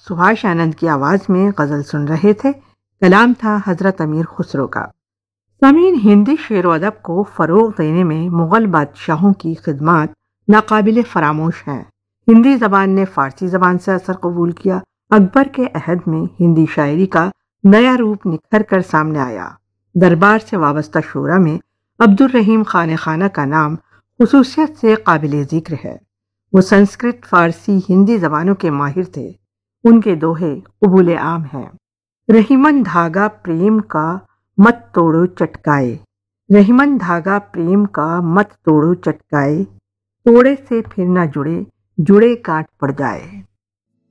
सुभाष आनंद की आवाज में गजल सुन रहे थे। कलाम था हजरत अमीर खुसरो का। सामीन, हिंदी शेर व अदब को फरोग देने में मुगल बादशाहों की खिदमत नाकाबिले फरामोश हैं। हिंदी जबान ने फारसी जबान से असर कबूल किया। अकबर के अहद में हिंदी शायरी का नया रूप निखर कर सामने आया। दरबार से वाबस्ता शोरा में अब्दुल रहीम खान खाना का नाम खुसूसियत से काबिल जिक्र है। वो संस्कृत, फारसी, हिंदी जबानों के माहिर थे। उनके दोहे कबूल आम हैं। रहीमन धागा प्रेम का मत तोड़ो चटकाए, रहीमन धागा प्रेम का मत तोड़ो चटकाए, तोड़े से फिर न जुड़े, जुड़े काट पड़ जाए।